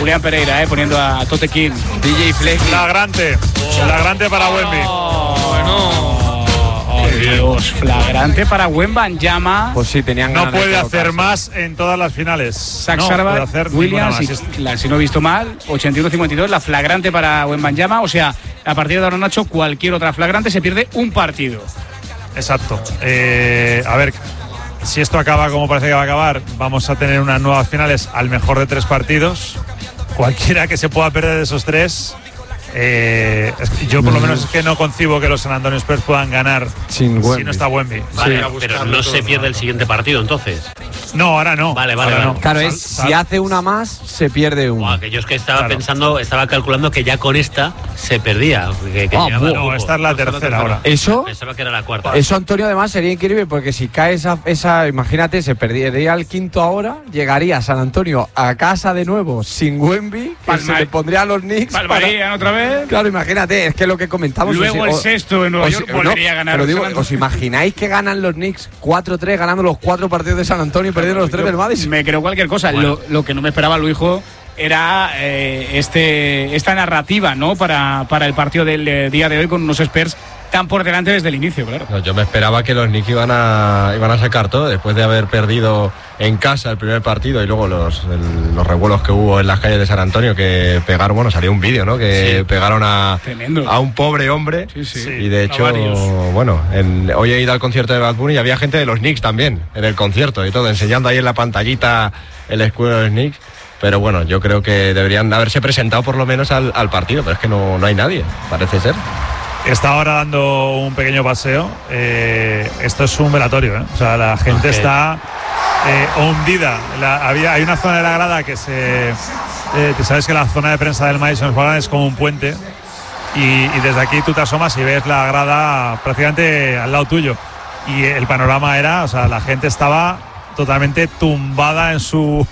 Julián Pereira, poniendo a Tote King. DJ Fleck. Flagrante para Wemby. Dios, flagrante para Wembanyama. Pues sí, tenían ganas. No puede hacer más en todas las finales. Zach Sarbat, Williams, si no he visto mal, 81-52, la flagrante para Wembanyama. O sea, a partir de ahora, Nacho, cualquier otra flagrante se pierde un partido. Exacto. A ver, si esto acaba como parece que va a acabar, vamos a tener unas nuevas finales al mejor de 3 partidos. Cualquiera que se pueda perder de esos 3. Yo por lo menos es que no concibo que los San Antonio Spurs puedan ganar si no está Wemby. Vale, pero no se pierde el siguiente partido entonces. No, ahora no. Vale. No. Claro, si hace una más, se pierde una. Que yo es que estaba calculando que ya con esta se perdía. No, esta es la tercera ahora. Eso, pensaba que era la cuarta. Eso, Antonio, además sería increíble porque si cae esa, imagínate, se perdería el quinto ahora, llegaría San Antonio a casa de nuevo sin Wemby, que se le pondría a los Knicks. Palmarían otra vez. Claro, imagínate, es que lo que comentamos. Luego el sexto en Nueva York volvería a ganar. Pero digo, ¿os imagináis que ganan los Knicks 4-3 ganando los 4 partidos de San Antonio y perdiendo los 3 del Madison? Me creo cualquier cosa. Bueno. Lo que no me esperaba, Luijo, era esta narrativa, ¿no? Para el partido del día de hoy con unos Spurs tan por delante desde el inicio, claro. No, yo me esperaba que los Knicks iban a sacar todo después de haber perdido en casa el primer partido y luego los revuelos que hubo en las calles de San Antonio, que pegaron, salió un vídeo, ¿no? Que pegaron a un pobre hombre. Sí. Y de hecho, hoy he ido al concierto de Bad Bunny y había gente de los Knicks también en el concierto y todo, enseñando ahí en la pantallita el escudo de los Knicks. Pero bueno, yo creo que deberían haberse presentado por lo menos al partido, pero es que no hay nadie, parece ser. Está ahora dando un pequeño paseo. Esto es un velatorio, O sea, la gente está hundida. Hay una zona de la grada que sabes que la zona de prensa del Madison Square Garden es como un puente y desde aquí tú te asomas y ves la grada prácticamente al lado tuyo. Y el panorama era, la gente estaba totalmente tumbada en su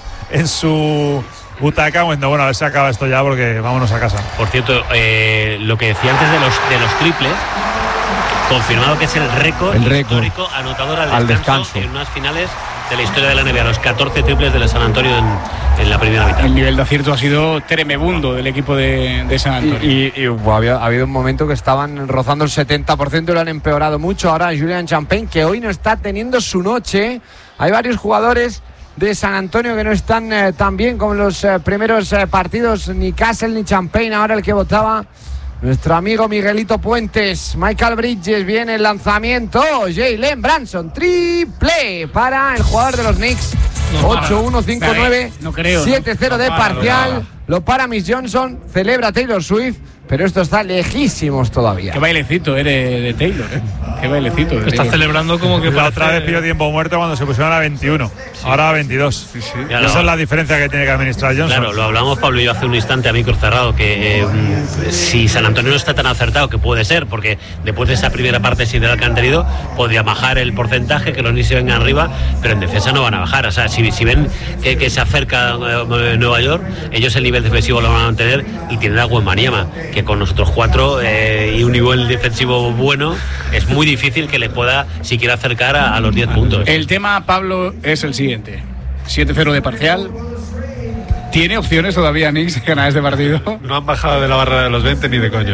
butaca, a ver si acaba esto ya porque vámonos a casa. Por cierto, lo que decía antes de los triples, confirmado que es el récord histórico anotador al descanso en unas finales de la historia de la NBA, los 14 triples de San Antonio en la primera mitad. El nivel de acierto ha sido tremebundo del equipo de San Antonio. Y ha habido un momento que estaban rozando el 70% y lo han empeorado mucho. Ahora Julian Champagne, que hoy no está teniendo su noche. Hay varios jugadores de San Antonio que no están tan bien como en los primeros partidos, ni Castle ni Champagne. Ahora el que votaba nuestro amigo Miguelito Puentes. Michael Bridges, viene el lanzamiento. Jalen Branson, triple para el jugador de los Knicks. 8-1, 5-9, 7-0 de parcial. Lo para Miss Johnson, celebra Taylor Swift, pero esto está lejísimos todavía. Qué bailecito de Taylor, Qué bailecito. Está celebrando como que la otra vez pidió tiempo muerto cuando se pusieron a 21. Ahora a 22. Esa es la diferencia que tiene que administrar Johnson. Claro, lo hablamos Pablo y yo hace un instante a micro cerrado, que si San Antonio no está tan acertado, que puede ser, porque después de esa primera parte sideral que han tenido, podría bajar el porcentaje, que los Knicks se vengan arriba, pero en defensa no van a bajar. O sea, si ven que se acerca Nueva York, ellos el nivel defensivo lo van a mantener y tienen a Wembanyama, que con nosotros 4 y un nivel defensivo bueno, es muy difícil que le pueda siquiera acercar a los 10 puntos. El tema, Pablo, es el siguiente: 7-0 de parcial. ¿Tiene opciones todavía Knicks de ganar este partido? No han bajado de la barra de los 20 ni de coño.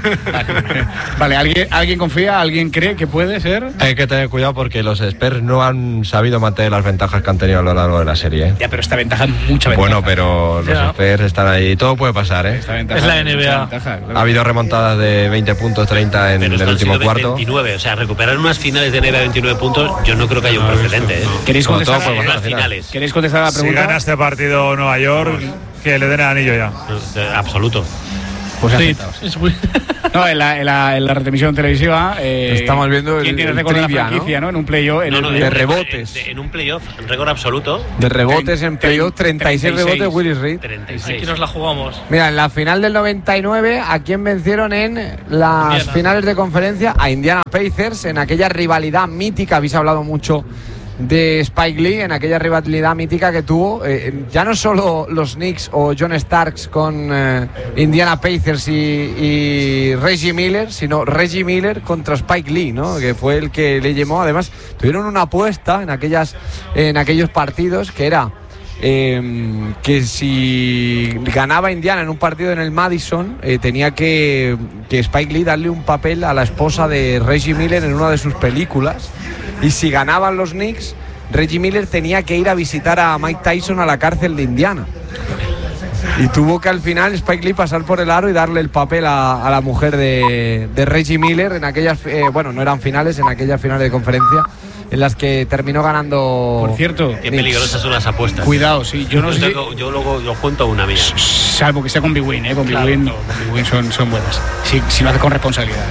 Vale, ¿alguien confía? ¿Alguien cree que puede ser? Hay que tener cuidado porque los Spurs no han sabido mantener las ventajas que han tenido a lo largo de la serie. Ya, pero esta ventaja es mucha ventaja. Bueno, pero los Spurs están ahí. Todo puede pasar, Es la NBA. Ha habido remontadas de 20 puntos, 30 en el último cuarto. 29, o sea, recuperar unas finales de NBA 29 puntos, yo no creo que haya un precedente. ¿Queréis contestar a la pregunta? Si gana este partido Nueva York, que le den el anillo ya. Absoluto. Pues sí, no, en la retransmisión televisiva estamos viendo quién tiene el récord de la franquicia, ¿no? En un playoff, de rebotes. En un playoff, récord absoluto. De rebotes en playoff, 36 rebotes Willis Reed. 36. Aquí nos la jugamos. Mira, en la final del 99, ¿a quién vencieron en las finales de conferencia? A Indiana Pacers, en aquella rivalidad mítica. Habéis hablado mucho de Spike Lee, en aquella rivalidad mítica que tuvo, ya no solo los Knicks o John Starks con Indiana Pacers y Reggie Miller, sino Reggie Miller contra Spike Lee, ¿no? Que fue el que le llamó. Además, tuvieron una apuesta en aquellos partidos que era que si ganaba Indiana en un partido en el Madison, tenía que Spike Lee darle un papel a la esposa de Reggie Miller en una de sus películas, y si ganaban los Knicks, Reggie Miller tenía que ir a visitar a Mike Tyson a la cárcel de Indiana, y tuvo que al final Spike Lee pasar por el aro y darle el papel a la mujer de Reggie Miller en aquellas, no eran finales, en aquellas finales de conferencia en las que terminó ganando. Por cierto, qué peligrosas son las apuestas. Cuidado, sí. Yo no sé. Yo luego lo junto a una mía. Salvo que sea con Big Win, con Big Win no. Con Big Win son buenas. Si lo haces con responsabilidad,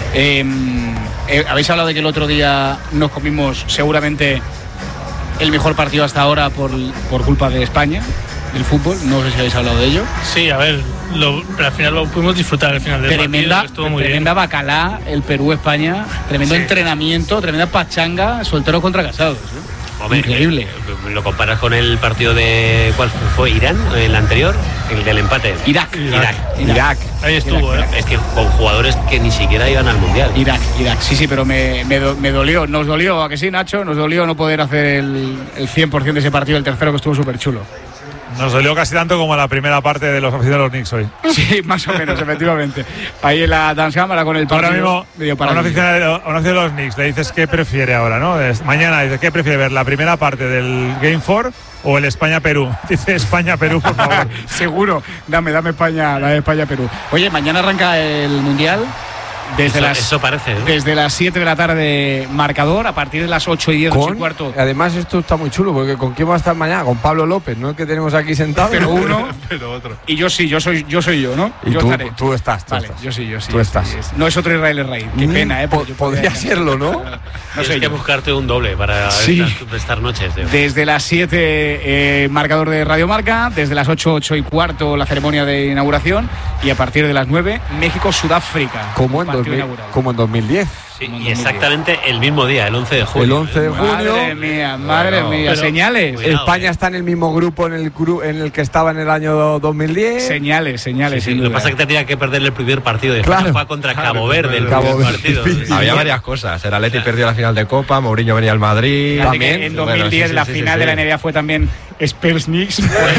habéis hablado de que el otro día nos comimos seguramente el mejor partido hasta ahora por culpa de España, del fútbol. No sé si habéis hablado de ello. Sí, a ver, pero al final lo pudimos disfrutar al final del partido. Estuvo muy tremenda bien. bacalá, el Perú-España, tremendo entrenamiento, tremenda pachanga, solteros contra casados. Hombre, increíble. Lo comparas con el partido de ¿cuál fue? ¿Irán? El anterior, el del empate. Irak. Ahí estuvo, Irak. Es que con jugadores que ni siquiera iban al mundial. Irak. Sí, pero me dolió. Nos dolió, ¿a que sí, Nacho? Nos dolió no poder hacer el 100% de ese partido, el tercero, que estuvo súper chulo. Nos dolió casi tanto como la primera parte de los aficionados de los Knicks hoy. Sí, más o menos, efectivamente. Ahí en la dance cámara con el partido. Ahora mismo, a un aficionado de los Knicks le dices qué prefiere ahora, ¿no? Mañana dices, ¿qué prefiere ver? ¿La primera parte del Game 4 o el España-Perú? Dice España-Perú, por favor. Seguro. Dame España-Perú. Oye, mañana arranca el Mundial. Eso parece, ¿no? Desde las 7 de la tarde marcador, a partir de las 8:10, 8:15. Además, esto está muy chulo, porque ¿con quién va a estar mañana? Con Pablo López, ¿no? El que tenemos aquí sentado. Pero uno, pero otro. Y yo soy yo, ¿no? Y yo tú, tú estás. Vale, yo sí. Tú estás. No es otro Israel Rey. Qué pena, ¿eh? Podría serlo, ¿no? Tienes que buscarte un doble para estas noches. Desde las 7, marcador de Radio Marca. Desde las 8, 8:15, la ceremonia de inauguración. Y a partir de las 9, México-Sudáfrica. Como en 2010. Sí, y exactamente el mismo día, el 11 de junio. El 11 de junio. Madre mía, señales. España está en el mismo grupo en el que estaba en el año 2010. Señales. Sí, lo que pasa es que tenía que perder el primer partido de España. Fue contra Cabo Verde el primer partido. Había varias cosas. El Atleti perdió la final de Copa, Mourinho venía al Madrid. También. En 2010 la final de la NBA fue también Spurs Knicks.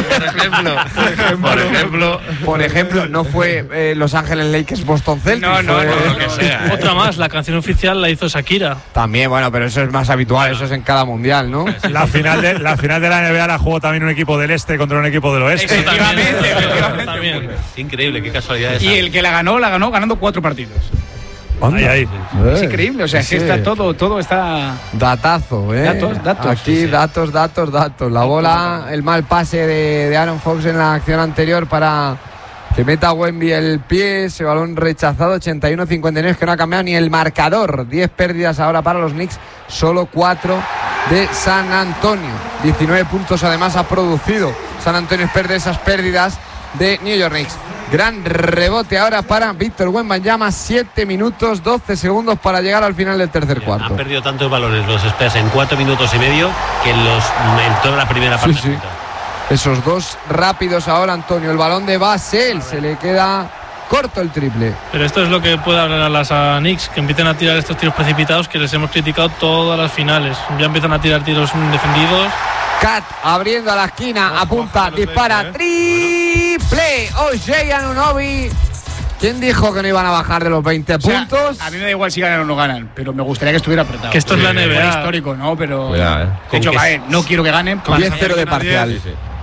Por ejemplo, no fue Los Ángeles Lakers Boston Celtics. No, lo que sea. Otra más, la canción oficial la hizo Shakira. También, bueno, pero eso es más habitual, eso es en cada mundial, ¿no? La final de la NBA la jugó también un equipo del este contra un equipo del oeste. Efectivamente. Increíble, qué casualidad esa. Y el que la ganó ganando 4 partidos. Ahí. Es increíble, o sea, es que está todo está. Datazo, Datos. Aquí sí. datos. La bola, el mal pase de Aaron Fox en la acción anterior para que meta Wemby el pie, ese balón rechazado, 81-59, que no ha cambiado ni el marcador. 10 pérdidas ahora para los Knicks, solo 4 de San Antonio. 19 puntos además ha producido San Antonio, pierde esas pérdidas de New York Knicks. Gran rebote ahora para Víctor Wembanyama, 7 minutos 12 segundos para llegar al final del tercer cuarto. Han perdido tantos balones los Spurs en 4 minutos y medio que en toda la primera parte. Sí. Esos dos rápidos ahora, Antonio. El balón de Basel, se le queda corto el triple. Pero esto es lo que puede hablar a las Knicks, que empiecen a tirar estos tiros precipitados que les hemos criticado todas las finales. Ya empiezan a tirar tiros indefendidos. Cat abriendo a la esquina, apunta, dispara, triple. O'Shea Anunoby. ¿Quién dijo que no iban a bajar de los 20 puntos? A mí me da igual si ganan o no ganan, pero me gustaría que estuviera apretado. Que esto es la NBA. Es histórico, ¿no? Pero Cuidado, de hecho, no quiero que ganen. 10-0 de parcial.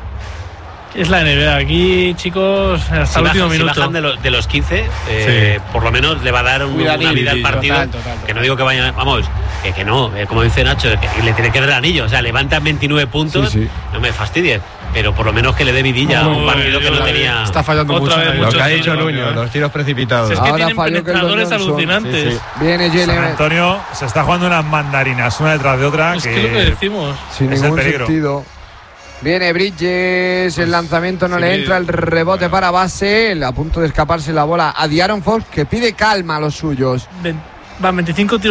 Es la NBA. Aquí, chicos, hasta el último minuto. Si bajan de los 15, por lo menos le va a dar una vida al partido. Total. Que no digo que vayan, vamos, que no, como dice Nacho, que le tiene que dar el anillo. O sea, levantan 29 puntos, no me fastidies. Pero por lo menos que le dé vidilla a un partido que no tenía. Está fallando otra mucho. Vez lo que ha tiros, dicho Nuño, los tiros precipitados. Es que ahora tienen penetradores alucinantes. Viene San Antonio se está jugando unas mandarinas una detrás de otra. Es que es lo que decimos. Sin ningún sentido. Viene Bridges, el lanzamiento no le entra, el rebote para Basel, a punto de escaparse la bola a De'Aaron Fox, que pide calma a los suyos. Van 25 tiros